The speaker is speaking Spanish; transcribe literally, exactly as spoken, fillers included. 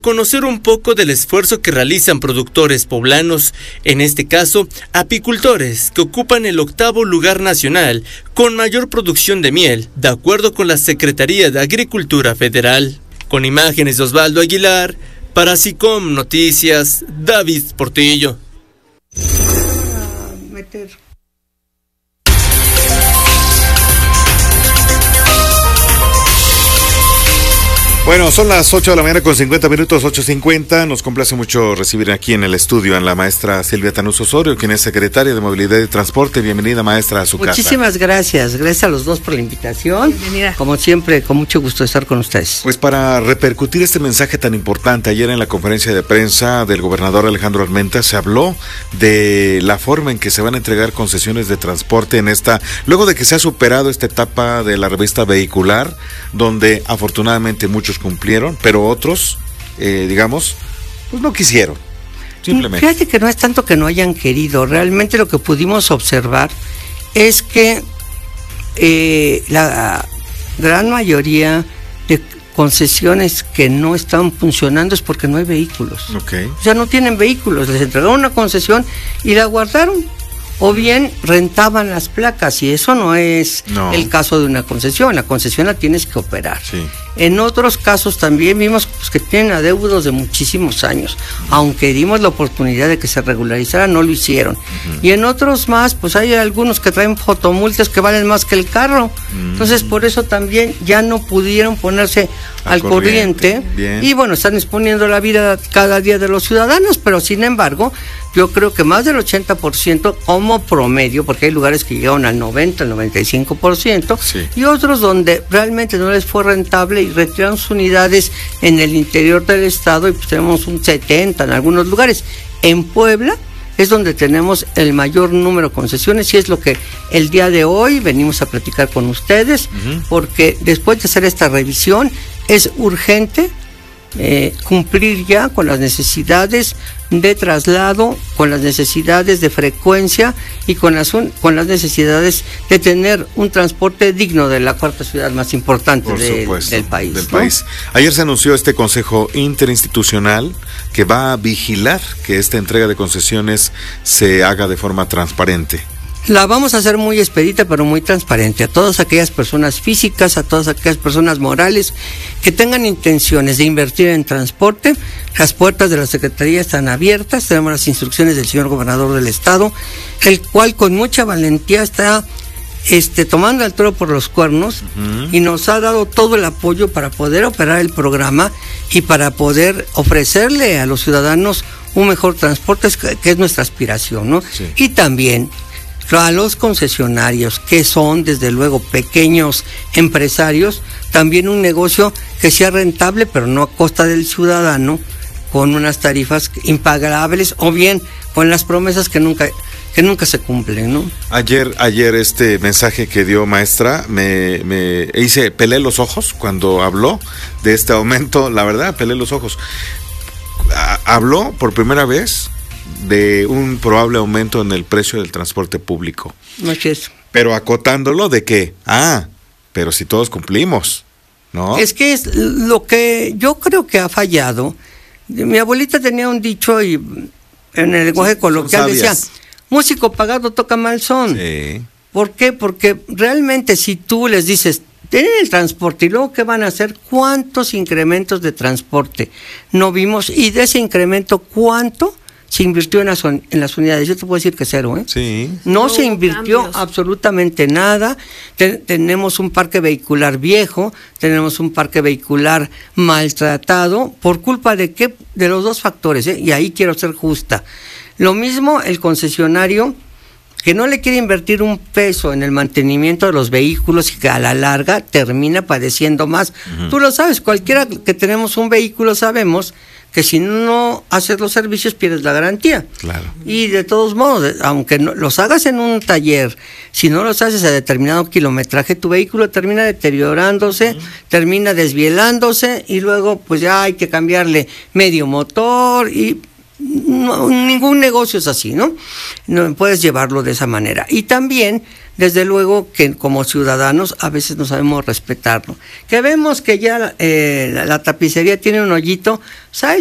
Conocer un poco del esfuerzo que realizan productores poblanos, en este caso, apicultores, que ocupan el octavo lugar nacional con mayor producción de miel, de acuerdo con la Secretaría de Agricultura Federal. Con imágenes de Osvaldo Aguilar, para SICOM Noticias, David Portillo. Bueno, son las ocho de la mañana con cincuenta minutos, ocho cincuenta. Nos complace mucho recibir aquí en el estudio a la maestra Silvia Tanús Osorio, quien es secretaria de Movilidad y Transporte. Bienvenida, maestra, a su casa. Muchísimas gracias. Gracias a los dos por la invitación. Bienvenida. Como siempre, con mucho gusto estar con ustedes. Pues para repercutir este mensaje tan importante, ayer en la conferencia de prensa del gobernador Alejandro Armenta se habló de la forma en que se van a entregar concesiones de transporte en esta, luego de que se ha superado esta etapa de la revista vehicular, donde afortunadamente muchos cumplieron, pero otros, eh, digamos, pues no quisieron, simplemente. Fíjate que no es tanto que no hayan querido, realmente lo que pudimos observar es que eh, la gran mayoría de concesiones que no están funcionando es porque no hay vehículos. Okay. O sea, no tienen vehículos, les entregaron una concesión y la guardaron. O bien rentaban las placas, y eso no es no. el caso de una concesión. La concesión la tienes que operar. Sí. En otros casos también vimos pues, que tienen adeudos de muchísimos años. Uh-huh. Aunque dimos la oportunidad de que se regularizaran, no lo hicieron. Uh-huh. Y en otros más, pues hay algunos que traen fotomultas que valen más que el carro. Uh-huh. Entonces, por eso también ya no pudieron ponerse al, al corriente. corriente y bueno, están exponiendo la vida cada día de los ciudadanos, pero sin embargo, yo creo que más del ochenta por ciento como promedio, porque hay lugares que llegaron al noventa, al noventa y cinco por ciento, sí. y otros donde realmente no les fue rentable y retiraron sus unidades en el interior del estado, y pues tenemos un setenta en algunos lugares. En Puebla es donde tenemos el mayor número de concesiones, y es lo que el día de hoy venimos a platicar con ustedes, uh-huh. porque después de hacer esta revisión es urgente Eh, cumplir ya con las necesidades de traslado, con las necesidades de frecuencia y con las, un, con las necesidades de tener un transporte digno de la cuarta ciudad más importante de, del país. Del ¿no? país. Ayer se anunció este consejo interinstitucional que va a vigilar que esta entrega de concesiones se haga de forma transparente. La vamos a hacer muy expedita, pero muy transparente a todas aquellas personas físicas, a todas aquellas personas morales que tengan intenciones de invertir en transporte. Las puertas de la Secretaría están abiertas, tenemos las instrucciones del señor gobernador del estado, el cual con mucha valentía está este, tomando el toro por los cuernos, uh-huh. y nos ha dado todo el apoyo para poder operar el programa y para poder ofrecerle a los ciudadanos un mejor transporte, que es nuestra aspiración, ¿no? Sí. Y también a los concesionarios, que son desde luego pequeños empresarios, también un negocio que sea rentable, pero no a costa del ciudadano, con unas tarifas impagables, o bien con las promesas que nunca que nunca se cumplen, ¿no? Ayer, ayer este mensaje que dio maestra, me, me hice, pelé los ojos cuando habló de este aumento, la verdad, pelé los ojos. Habló por primera vez de un probable aumento en el precio del transporte público. No es eso. Pero acotándolo de que, ah, pero si todos cumplimos, ¿no? Es que es lo que yo creo que ha fallado. Mi abuelita tenía un dicho, y en el lenguaje sí, coloquial decía, músico pagado toca mal son. Sí. ¿Por qué? Porque realmente si tú les dices, tienen el transporte, y luego ¿qué van a hacer? ¿Cuántos incrementos de transporte no vimos? Y de ese incremento, ¿cuánto se invirtió en las, en las unidades? Yo te puedo decir que cero, ¿eh? Sí. No, no se invirtió cambios. absolutamente nada. Ten, tenemos un parque vehicular viejo, tenemos un parque vehicular maltratado, ¿por culpa de qué? De los dos factores, ¿eh? Y ahí quiero ser justa. Lo mismo el concesionario, que no le quiere invertir un peso en el mantenimiento de los vehículos, y que a la larga termina padeciendo más. Uh-huh. Tú lo sabes, cualquiera que tenemos un vehículo sabemos que si no haces los servicios pierdes la garantía. Claro. Y de todos modos, aunque no, los hagas en un taller, si no los haces a determinado kilometraje, tu vehículo termina deteriorándose, uh-huh. termina desvielándose, y luego pues ya hay que cambiarle medio motor, y no, ningún negocio es así, ¿no? No puedes llevarlo de esa manera. Y también, desde luego, que como ciudadanos a veces no sabemos respetarlo. Que vemos que ya eh, la, la tapicería tiene un hoyito, ¿sabes?